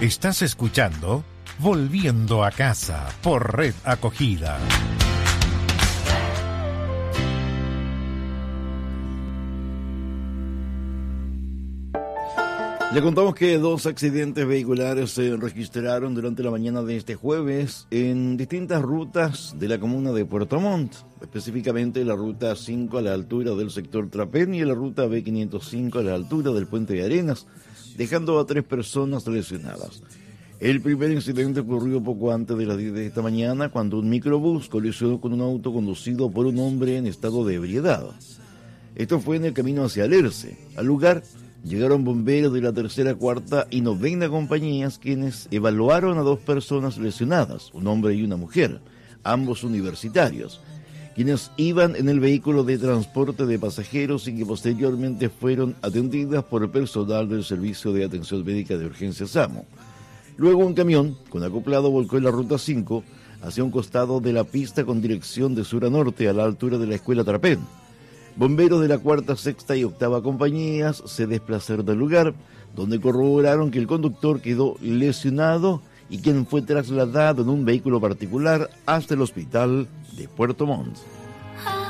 Estás escuchando Volviendo a Casa por Red Acogida. Le contamos que 2 accidentes vehiculares se registraron durante la mañana de este jueves en distintas rutas de la comuna de Puerto Montt, específicamente la ruta 5 a la altura del sector Trapén y la ruta B505 a la altura del Puente de Arenas, dejando a 3 personas lesionadas. El primer incidente ocurrió poco antes de las 10 de esta mañana, cuando un microbús colisionó con un auto conducido por un hombre en estado de ebriedad. Esto fue en el camino hacia Alerce. Al lugar llegaron bomberos de la 3ª, 4ª y 9ª compañías, quienes evaluaron a 2 personas lesionadas, un hombre y una mujer, ambos universitarios, quienes iban en el vehículo de transporte de pasajeros y que posteriormente fueron atendidas por el personal del Servicio de Atención Médica de Urgencia SAMU. Luego un camión con acoplado volcó en la ruta 5 hacia un costado de la pista con dirección de sur a norte a la altura de la escuela Trapén. Bomberos de la 4ª, 6ª y 8ª compañías se desplazaron del lugar, donde corroboraron que el conductor quedó lesionado y quien fue trasladado en un vehículo particular hasta el hospital de Puerto Montt.